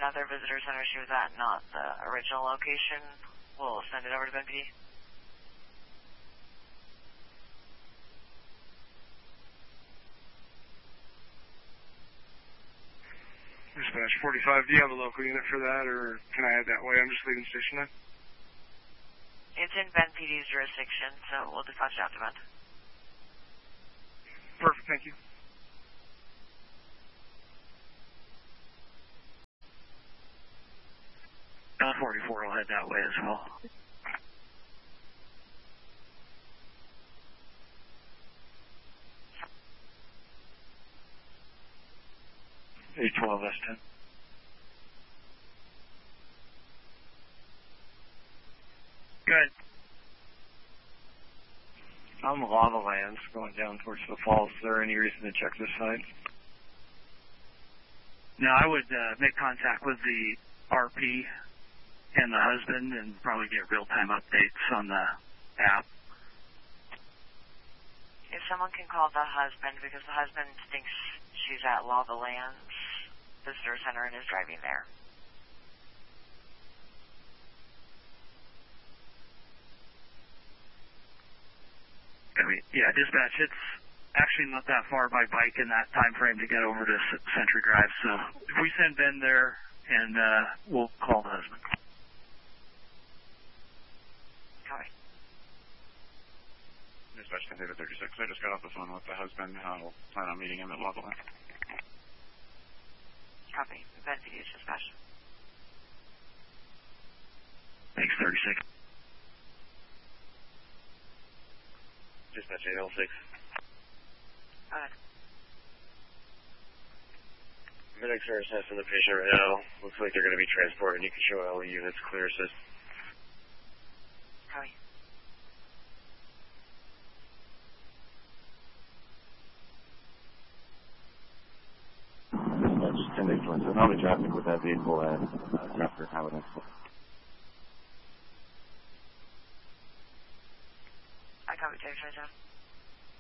other visitor center she was at, not the original location. We'll send it over to Ben PD. Dispatch 45, do you have a local unit for that, or can I head that way? I'm just leaving station then. It's in Ben PD's jurisdiction, so we'll dispatch it after Ben. Perfect, thank you. 44 will head that way as well. 812 S10. Good. I'm Lava Lands going down towards the falls. Is there any reason to check this side? No, I would make contact with the RP and the husband and probably get real-time updates on the app. If someone can call the husband, because the husband thinks she's at Lava Lands Visitor Center and is driving there. Yeah, dispatch, it's actually not that far by bike in that time frame to get over to Century Drive, so if we send Ben there, and we'll call the husband. Copy. Dispatch 10 36, I just got off the phone with the husband. I'll plan on meeting him at Lava Land. Copy. Ben PD is dispatch. Thanks, 36. Dispatch 806. Alright. Medics are assessing the patient right now. Looks like they're going to be transported. You can show all the units clear assist. Copy. Dispatch 10 so how many traffic with that vehicle at after having it? I copy, Dave, right now.